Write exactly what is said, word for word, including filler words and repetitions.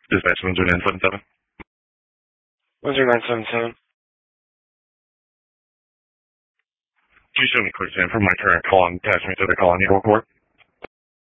Dispatch one zero nine seven seven. one zero nine seven seven. Can you show me quick Sam from my current call and attach me to the call I need to report?